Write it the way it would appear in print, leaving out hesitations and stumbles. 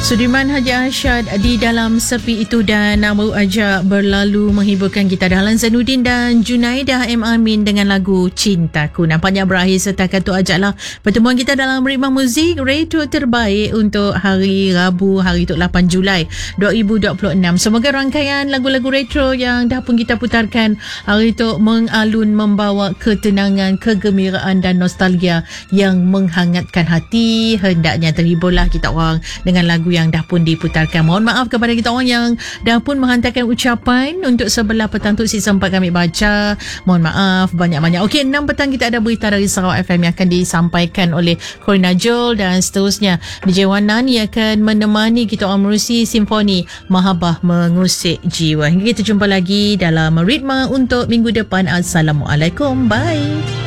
Sudirman Haji Arsyad di dalam sepi itu dan baru ajak berlalu menghiburkan kita Dahlan Zainuddin dan Junaidah M. Amin dengan lagu Cintaku. Nampaknya berakhir setakat tu ajaklah pertemuan kita dalam Ritma Muzik Retro terbaik untuk hari Rabu, hari tu 8 Julai 2026. Semoga rangkaian lagu-lagu retro yang dah pun kita putarkan hari tu mengalun, membawa ketenangan, kegembiraan dan nostalgia yang menghangatkan hati. Hendaknya terhiburlah kita orang dengan lagu yang dah pun diputarkan. Mohon maaf kepada kita orang yang dah pun menghantarkan ucapan untuk sebelah petang tu si sempat kami baca. Mohon maaf banyak-banyak. Okey, 6 petang kita ada berita dari Sarawak FM yang akan disampaikan oleh Corina Jol dan seterusnya DJ Wanan yang akan menemani kita orang menerusi Simfoni Mahabbah Mengusik Jiwa. Hingga kita jumpa lagi dalam Ritma untuk minggu depan. Assalamualaikum. Bye.